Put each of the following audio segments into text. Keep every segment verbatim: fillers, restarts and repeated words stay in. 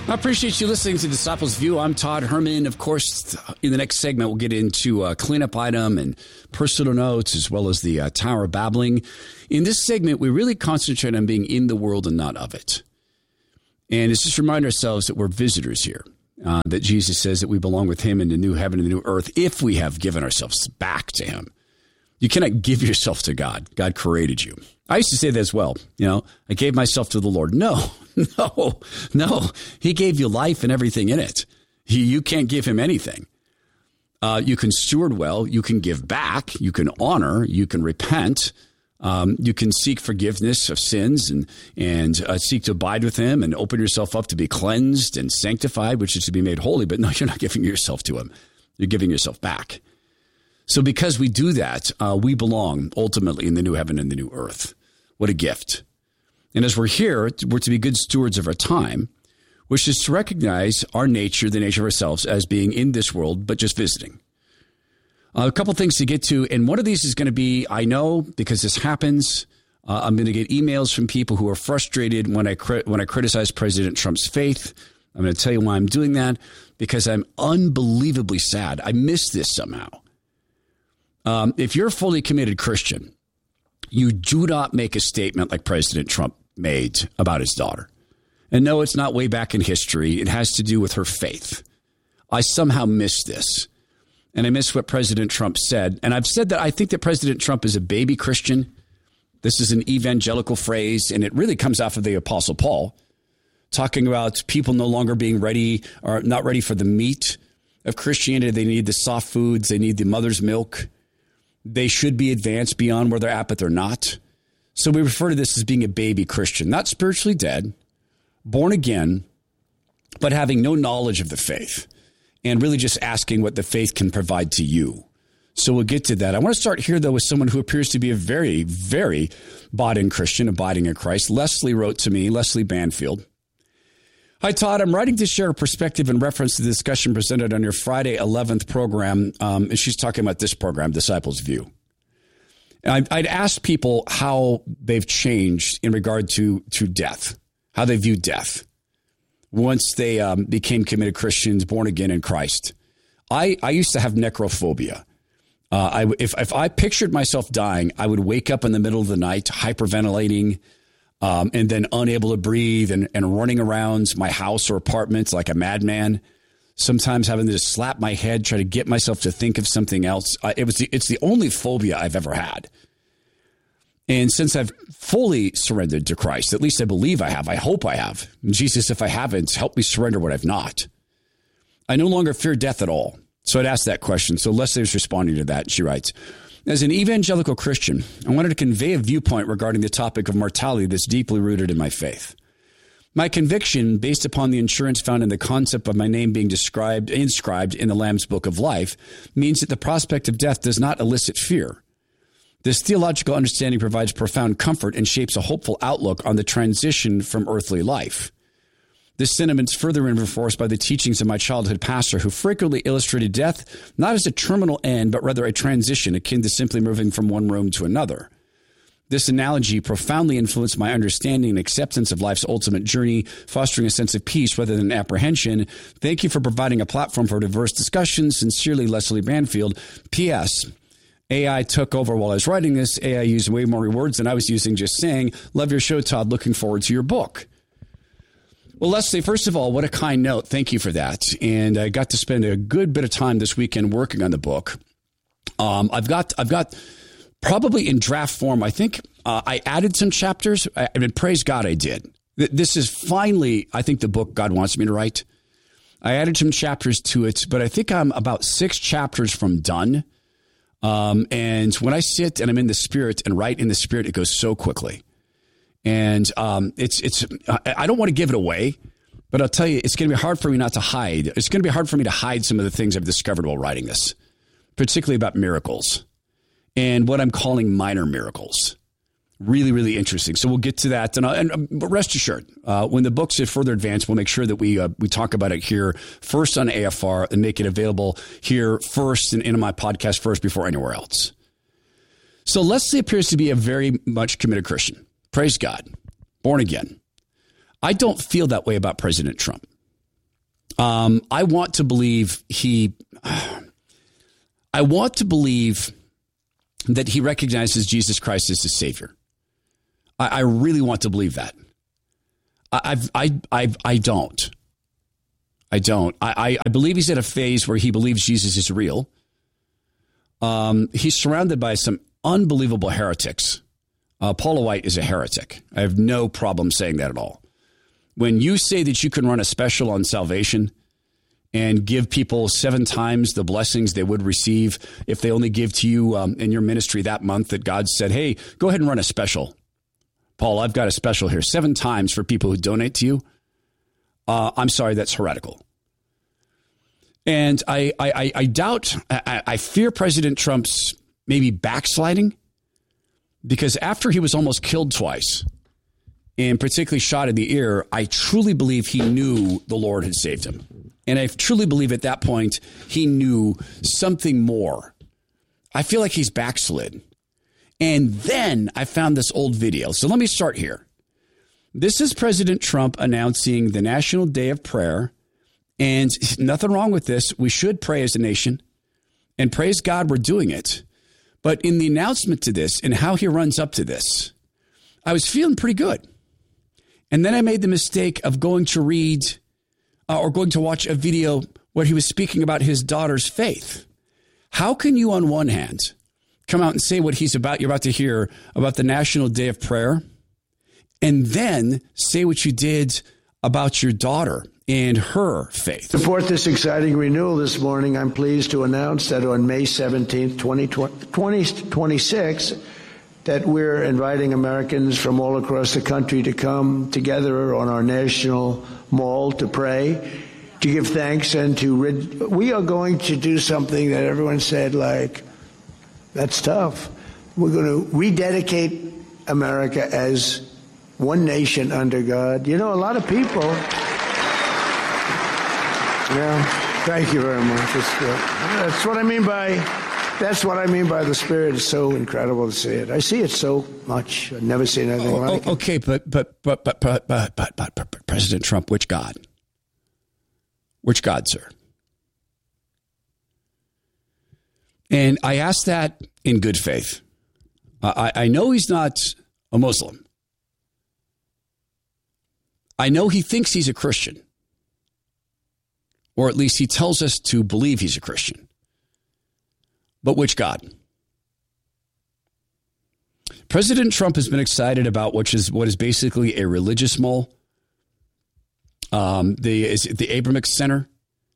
I appreciate you listening to Disciples View. I'm Todd Herman. Of course, in the next segment, we'll get into a cleanup item and personal notes, as well as the uh, Tower of Babbling. In this segment, we really concentrate on being in the world and not of it. And it's just remind ourselves that we're visitors here, uh, that Jesus says that we belong with him in the new heaven and the new earth if we have given ourselves back to him. You cannot give yourself to God. God created you. I used to say that as well. You know, I gave myself to the Lord. No, no, no. He gave you life and everything in it. He, you can't give him anything. Uh, you can steward well. You can give back. You can honor. You can repent. Um, you can seek forgiveness of sins and and uh, seek to abide with him and open yourself up to be cleansed and sanctified, which is to be made holy. But no, you're not giving yourself to him. You're giving yourself back. So because we do that, uh, we belong ultimately in the new heaven and the new earth. What a gift. And as we're here, we're to be good stewards of our time, which is to recognize our nature, the nature of ourselves, as being in this world, but just visiting. Uh, a couple things to get to, and one of these is going to be, I know, because this happens, uh, I'm going to get emails from people who are frustrated when I cri- when I criticize President Trump's faith. I'm going to tell you why I'm doing that, because I'm unbelievably sad. I miss this somehow. Um, if you're a fully committed Christian, you do not make a statement like President Trump made about his daughter. And no, it's not way back in history. It has to do with her faith. I somehow miss this. And I miss what President Trump said. And I've said that I think that President Trump is a baby Christian. This is an evangelical phrase, and it really comes off of the Apostle Paul, talking about people no longer being ready or not ready for the meat of Christianity. They need the soft foods. They need the mother's milk. They should be advanced beyond where they're at, but they're not. So we refer to this as being a baby Christian, not spiritually dead, born again, but having no knowledge of the faith and really just asking what the faith can provide to you. So we'll get to that. I want to start here, though, with someone who appears to be a very, very bought-in Christian, abiding in Christ. Leslie wrote to me, Leslie Banfield. Hi, Todd. I'm writing to share a perspective in reference to the discussion presented on your Friday eleventh program. Um, and she's talking about this program, Disciples View. And I, I'd asked people how they've changed in regard to, to death, how they view death once they um, became committed Christians, born again in Christ. I, I used to have necrophobia. Uh, I, if, if I pictured myself dying, I would wake up in the middle of the night, hyperventilating, Um, and then unable to breathe and, and running around my house or apartment like a madman, sometimes having to just slap my head, try to get myself to think of something else. Uh, it was the, it's the only phobia I've ever had. And since I've fully surrendered to Christ, at least I believe I have, I hope I have. And Jesus, if I haven't, help me surrender what I've not. I no longer fear death at all. So I'd ask that question. So Leslie was responding to that. She writes, as an evangelical Christian, I wanted to convey a viewpoint regarding the topic of mortality that's deeply rooted in my faith. My conviction, based upon the assurance found in the concept of my name being described, inscribed in the Lamb's Book of Life, means that the prospect of death does not elicit fear. This theological understanding provides profound comfort and shapes a hopeful outlook on the transition from earthly life. This sentiment is further reinforced by the teachings of my childhood pastor, who frequently illustrated death not as a terminal end, but rather a transition akin to simply moving from one room to another. This analogy profoundly influenced my understanding and acceptance of life's ultimate journey, fostering a sense of peace rather than apprehension. Thank you for providing a platform for diverse discussions. Sincerely, Leslie Banfield. P S. A I took over while I was writing this. A I used way more words than I was using, just saying, love your show, Todd. Looking forward to your book. Well, Leslie, first of all, what a kind note. Thank you for that. And I got to spend a good bit of time this weekend working on the book. Um, I've got, I've got probably in draft form. I think uh, I added some chapters. I, I mean, praise God, I did. This is finally, I think, the book God wants me to write. I added some chapters to it, but I think I'm about six chapters from done. Um, and when I sit and I'm in the Spirit and write in the Spirit, it goes so quickly. And um, it's it's I don't want to give it away, but I'll tell you, it's going to be hard for me not to hide. It's going to be hard for me to hide some of the things I've discovered while writing this, particularly about miracles and what I'm calling minor miracles. Really, really interesting. So we'll get to that. And, uh, and but rest assured, uh, when the books are further advanced, we'll make sure that we uh, we talk about it here first on A F R and make it available here first and in my podcast first before anywhere else. So Leslie appears to be a very much committed Christian. Praise God. Born again. I don't feel that way about President Trump. Um, I want to believe he, I want to believe that he recognizes Jesus Christ as his Savior. I, I really want to believe that. I, I've, I, I, I don't. I don't. I, I believe he's at a phase where he believes Jesus is real. Um, he's surrounded by some unbelievable heretics. Uh, Paula White is a heretic. I have no problem saying that at all. When you say that you can run a special on salvation and give people seven times the blessings they would receive if they only give to you um, in your ministry that month, that God said, hey, go ahead and run a special. Paul, I've got a special here, seven times for people who donate to you. Uh, I'm sorry, that's heretical. And I, I, I doubt, I, I fear President Trump's maybe backsliding, because after he was almost killed twice, and particularly shot in the ear, I truly believe he knew the Lord had saved him. And I truly believe at that point he knew something more. I feel like he's backslid. And then I found this old video. So let me start here. This is President Trump announcing the National Day of Prayer. And nothing wrong with this. We should pray as a nation. And praise God we're doing it. But in the announcement to this and how he runs up to this, I was feeling pretty good. And then I made the mistake of going to read uh, or going to watch a video where he was speaking about his daughter's faith. How can you, on one hand, come out and say what he's about, you're about to hear about the National Day of Prayer, and then say what you did about your daughter and her faith? To support this exciting renewal this morning, I'm pleased to announce that on May seventeenth, twenty twenty-six, that we're inviting Americans from all across the country to come together on our national mall to pray, to give thanks, and to rid- we are going to do something that everyone said, like, that's tough. We're going to rededicate America as one nation under God. You know, a lot of people... Yeah, thank you very much. That's, uh, that's what I mean by... That's what I mean by the Spirit. It's so incredible to see it. I see it so much. I've never seen anything oh, like oh, okay, it. Okay, but but but but but but but but, but, but President Trump, which God? Which God, sir? And I ask that in good faith. Uh, I, I know he's not a Muslim. I know he thinks he's a Christian. Or at least he tells us to believe he's a Christian. But which God? President Trump has been excited about which is what is basically a religious mall. Um, the is it the Abrahamic Center.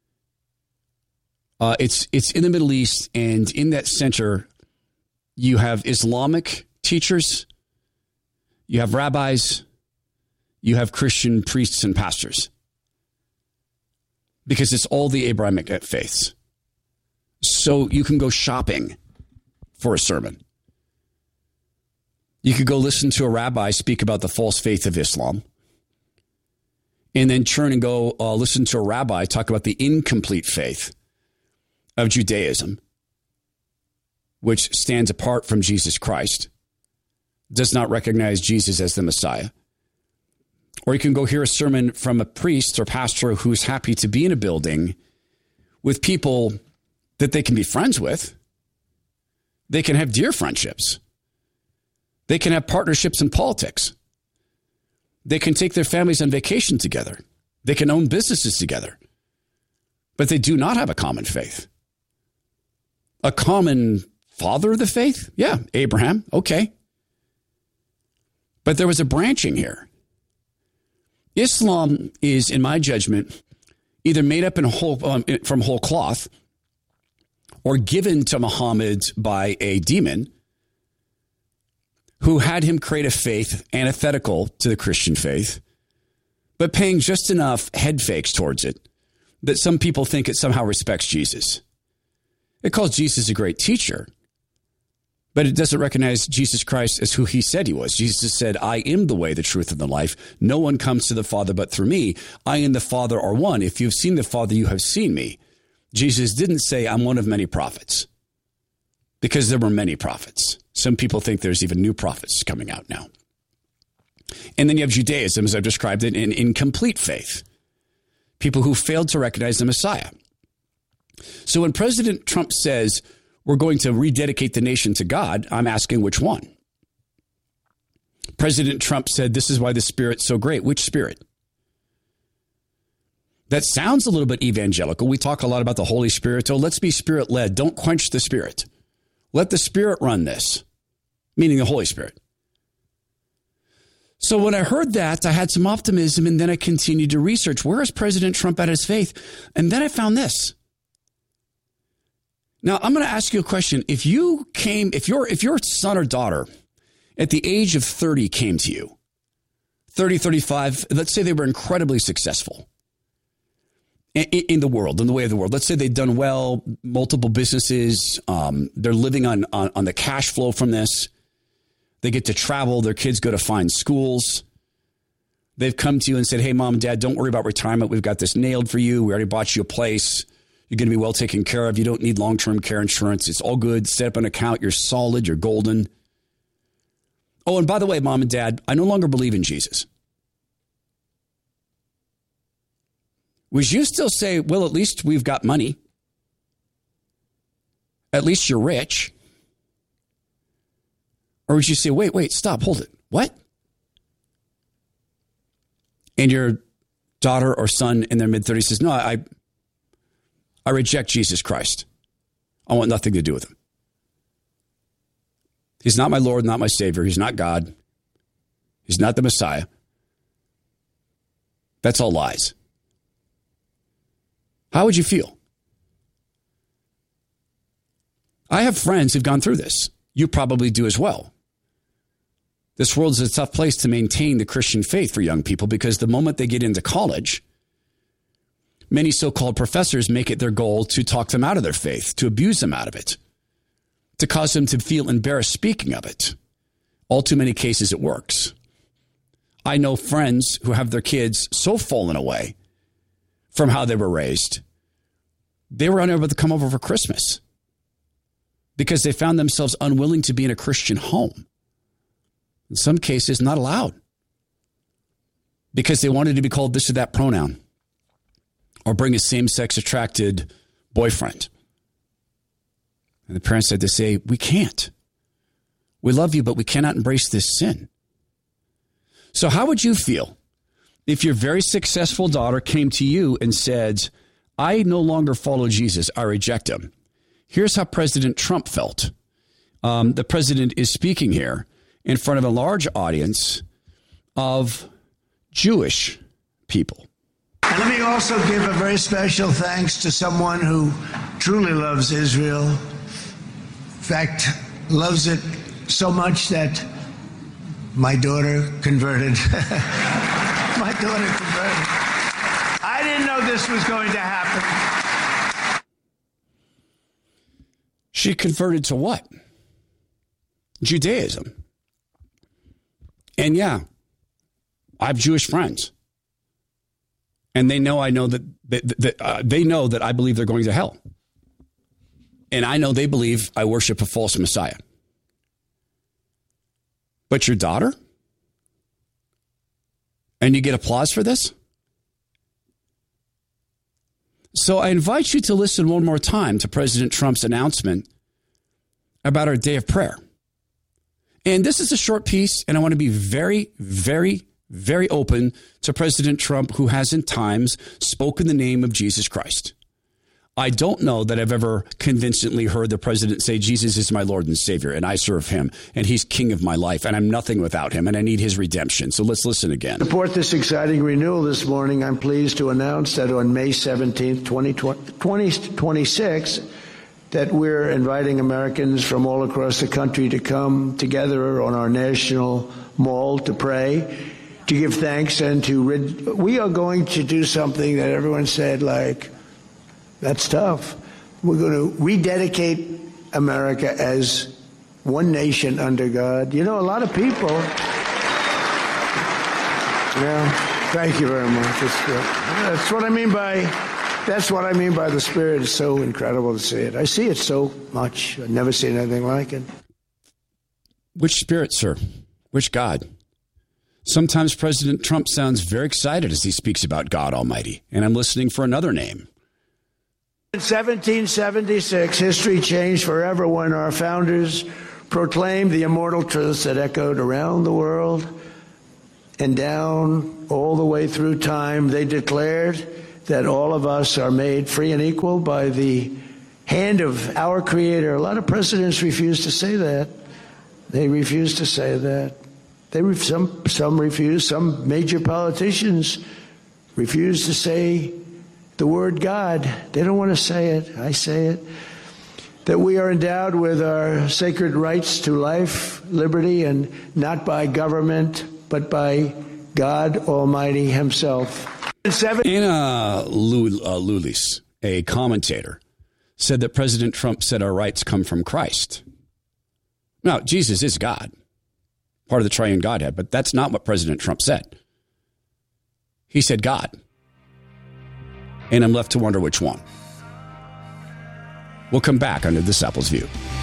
Uh, it's it's in the Middle East, and in that center, you have Islamic teachers, you have rabbis, you have Christian priests and pastors, because it's all the Abrahamic faiths. So you can go shopping for a sermon. You could go listen to a rabbi speak about the false faith of Islam, and then turn and go uh, listen to a rabbi talk about the incomplete faith of Judaism, which stands apart from Jesus Christ, does not recognize Jesus as the Messiah. Or you can go hear a sermon from a priest or pastor who's happy to be in a building with people that they can be friends with. They can have dear friendships. They can have partnerships in politics. They can take their families on vacation together. They can own businesses together. But they do not have a common faith. A common father of the faith? Yeah, Abraham. Okay. But there was a branching here. Islam is, in my judgment, either made up in whole, um, from whole cloth or given to Muhammad by a demon who had him create a faith antithetical to the Christian faith, but paying just enough head fakes towards it that some people think it somehow respects Jesus. It calls Jesus a great teacher, but it doesn't recognize Jesus Christ as who he said he was. Jesus said, I am the way, the truth, and the life. No one comes to the Father but through me. I and the Father are one. If you've seen the Father, you have seen me. Jesus didn't say, I'm one of many prophets, because there were many prophets. Some people think there's even new prophets coming out now. And then you have Judaism, as I've described it, in incomplete faith. people who failed to recognize the Messiah. So when President Trump says we're going to rededicate the nation to God, I'm asking which one? President Trump said this is why the Spirit's so great. Which Spirit? That sounds a little bit evangelical. We talk a lot about the Holy Spirit. Oh, let's be Spirit-led. Don't quench the Spirit. Let the Spirit run this, meaning the Holy Spirit. So when I heard that, I had some optimism, and then I continued to research, where is President Trump at his faith? And then I found this. Now, I'm going to ask you a question. If you came, if your if your son or daughter at the age of thirty came to you, thirty, thirty-five, let's say they were incredibly successful in, in the world, in the way of the world. Let's say they've done well, multiple businesses. Um, they're living on, on, on the cash flow from this. They get to travel. Their kids go to fine schools. They've come to you and said, hey, mom and dad, don't worry about retirement. We've got this nailed for you. We already bought you a place. You're going to be well taken care of. You don't need long-term care insurance. It's all good. Set up an account. You're solid. You're golden. Oh, and by the way, mom and dad, I no longer believe in Jesus. Would you still say, well, at least we've got money. At least you're rich. Or would you say, wait, wait, stop, hold it. What? And your daughter or son in their mid-thirties says, no, I, I reject Jesus Christ. I want nothing to do with him. He's not my Lord, not my Savior. He's not God. He's not the Messiah. That's all lies. How would you feel? I have friends who've gone through this. You probably do as well. This world is a tough place to maintain the Christian faith for young people because the moment they get into college, many so-called professors make it their goal to talk them out of their faith, to abuse them out of it, to cause them to feel embarrassed speaking of it. All too many cases it works. I know friends who have their kids so fallen away from how they were raised, they were unable to come over for Christmas because they found themselves unwilling to be in a Christian home. In some cases, not allowed because they wanted to be called this or that pronoun or bring a same-sex attracted boyfriend. And the parents had to say, we can't. We love you, but we cannot embrace this sin. So how would you feel if your very successful daughter came to you and said, I no longer follow Jesus, I reject him? Here's how President Trump felt. Um, the president is speaking here in front of a large audience of Jewish people. And let me also give a very special thanks to someone who truly loves Israel. In fact, loves it so much that my daughter converted. My daughter converted. I didn't know this was going to happen. She converted to what? Judaism. And yeah, I have Jewish friends. And they know I know that, that, that uh, they know that I believe they're going to hell. And I know they believe I worship a false Messiah. But your daughter? And you get applause for this? So I invite you to listen one more time to President Trump's announcement about our day of prayer. And this is a short piece, and I want to be very, very, very open to President Trump, who has in times spoken the name of Jesus Christ. I don't know that I've ever convincingly heard the president say, Jesus is my Lord and Savior, and I serve him, and he's king of my life, and I'm nothing without him, and I need his redemption. So let's listen again. To support this exciting renewal this morning, I'm pleased to announce that on May seventeenth, twenty twenty-six, that we're inviting Americans from all across the country to come together on our national mall to pray, to give thanks, and to rid- we are going to do something that everyone said, like, that's tough. We're going to rededicate America as one nation under God. You know, a lot of people. Yeah, thank you very much. It's good. That's what I mean by. That's what I mean by the Spirit. It's so incredible to see it. I see it so much. I've never seen anything like it. Which Spirit, sir? Which God? Sometimes President Trump sounds very excited as he speaks about God Almighty, and I'm listening for another name. In seventeen seventy-six, history changed forever when our founders proclaimed the immortal truths that echoed around the world and down all the way through time. They declared that all of us are made free and equal by the hand of our Creator. A lot of presidents refuse to say that. They refuse to say that. They re- some some refuse. Some major politicians refuse to say the word God. They don't want to say it. I say it. That we are endowed with our sacred rights to life, liberty, and not by government, but by God Almighty Himself. Anna Lulis, a commentator, said that President Trump said our rights come from Christ. Now, Jesus is God, part of the triune Godhead, but that's not what President Trump said. He said God. And I'm left to wonder which one. We'll come back under This Apple's View.